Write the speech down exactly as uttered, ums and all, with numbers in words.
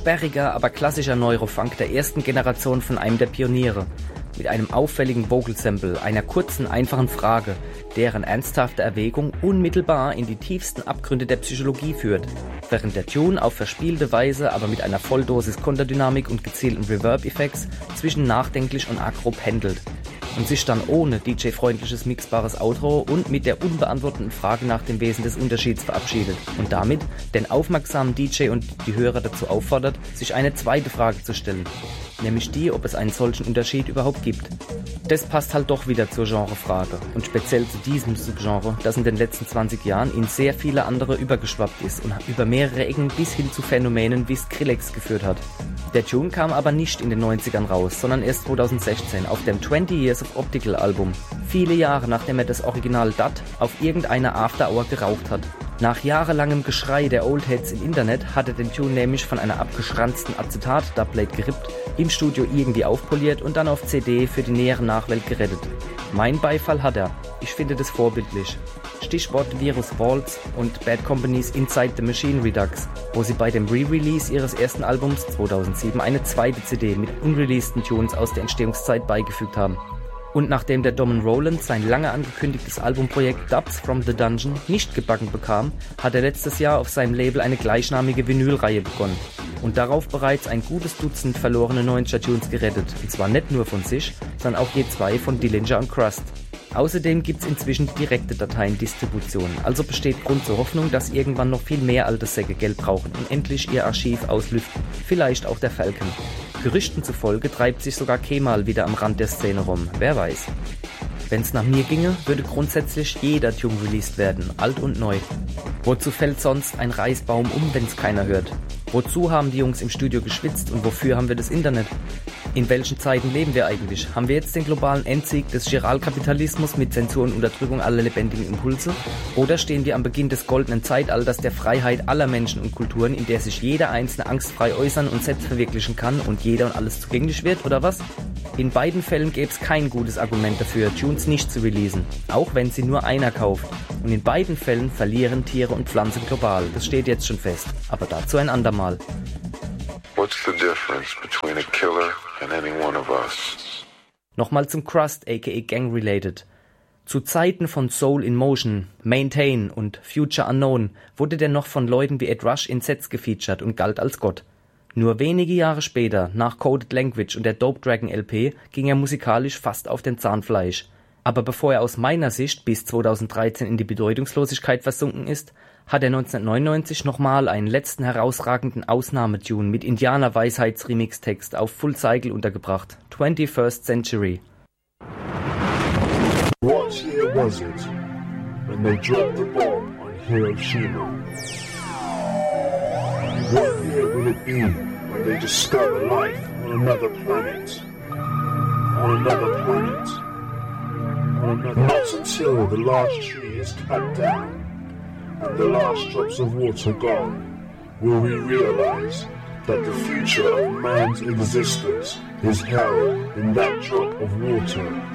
sperriger, aber klassischer Neurofunk der ersten Generation von einem der Pioniere. Mit einem auffälligen Vocal-Sample, einer kurzen, einfachen Frage, deren ernsthafte Erwägung unmittelbar in die tiefsten Abgründe der Psychologie führt, während der Tune auf verspielte Weise, aber mit einer Volldosis Konterdynamik und gezielten Reverb-Effekts zwischen nachdenklich und aggro pendelt und sich dann ohne D J-freundliches mixbares Outro und mit der unbeantworteten Frage nach dem Wesen des Unterschieds verabschiedet und damit den aufmerksamen D J und die Hörer dazu auffordert, sich eine zweite Frage zu stellen, nämlich die, ob es einen solchen Unterschied überhaupt gibt. Das passt halt doch wieder zur Genrefrage und speziell zu diesem Subgenre, das in den letzten zwanzig Jahren in sehr viele andere übergeschwappt ist und über mehrere Ecken bis hin zu Phänomenen wie Skrillex geführt hat. Der Tune kam aber nicht in den neunzigern raus, sondern erst zweitausendsechzehn auf dem twenty Years of Optical Album, viele Jahre nachdem er das Original D A T auf irgendeiner After Hour geraucht hat. Nach jahrelangem Geschrei der Oldheads im Internet hat er den Tune nämlich von einer abgeschranzten Acetat-Dubplate gerippt, im Studio irgendwie aufpoliert und dann auf C D für die nähere Nachwelt gerettet. Mein Beifall hat er. Ich finde das vorbildlich. Stichwort Virus Waltz und Bad Company's Inside the Machine Redux, wo sie bei dem Re-Release ihres ersten Albums zweitausendsieben eine zweite C D mit unreleaseden Tunes aus der Entstehungszeit beigefügt haben. Und nachdem der Domin Rowland sein lange angekündigtes Albumprojekt Dubs from the Dungeon nicht gebacken bekam, hat er letztes Jahr auf seinem Label eine gleichnamige Vinylreihe begonnen und darauf bereits ein gutes Dutzend verlorene neunziger-Tunes gerettet, und zwar nicht nur von sich, sondern auch je zwei von Dillinger und Crust. Außerdem gibt's inzwischen direkte Dateiendistributionen, also besteht Grund zur Hoffnung, dass irgendwann noch viel mehr alte Säcke Geld brauchen und endlich ihr Archiv auslüften, vielleicht auch der Falcon. Gerüchten zufolge treibt sich sogar Kemal wieder am Rand der Szene rum, wer weiß. Wenn's nach mir ginge, würde grundsätzlich jeder Tune released werden, alt und neu. Wozu fällt sonst ein Reisbaum um, wenn's keiner hört? Wozu haben die Jungs im Studio geschwitzt und wofür haben wir das Internet? In welchen Zeiten leben wir eigentlich? Haben wir jetzt den globalen Endsieg des Giralkapitalismus mit Zensur und Unterdrückung aller lebendigen Impulse? Oder stehen wir am Beginn des goldenen Zeitalters der Freiheit aller Menschen und Kulturen, in der sich jeder Einzelne angstfrei äußern und selbst verwirklichen kann und jeder und alles zugänglich wird, oder was? In beiden Fällen gäbe es kein gutes Argument dafür, Tunes nicht zu releasen, auch wenn sie nur einer kauft. Und in beiden Fällen verlieren Tiere und Pflanzen global, das steht jetzt schon fest, aber dazu ein andermal. What's the difference between a killer and any one of us? Nochmal zum Crust, aka Gang Related. Zu Zeiten von Soul in Motion, Maintain und Future Unknown wurde der noch von Leuten wie Ed Rush in Sets gefeatured und galt als Gott. Nur wenige Jahre später, nach Coded Language und der Dope Dragon L P, ging er musikalisch fast auf den Zahnfleisch. Aber bevor er aus meiner Sicht bis zweitausenddreizehn in die Bedeutungslosigkeit versunken ist, hat er neunzehnhundertneunundneunzig nochmal einen letzten herausragenden Ausnahmetune mit Indianer-Weisheits-Remix-Text auf Full Cycle untergebracht. twenty-first Century. What year was it when they dropped the bomb on Hiroshima? What year will it be when they discover life on another planet? On another planet? On another... Not until the last tree is cut down and the last drops of water gone will we realize that the future of man's existence is held in that drop of water.